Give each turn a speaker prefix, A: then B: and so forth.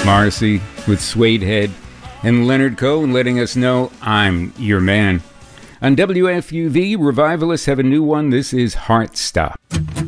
A: Morrissey with Suede Head, and Leonard Cohen letting us know I'm your man. On WFUV, Revivalists have a new one. This is Heart Stop.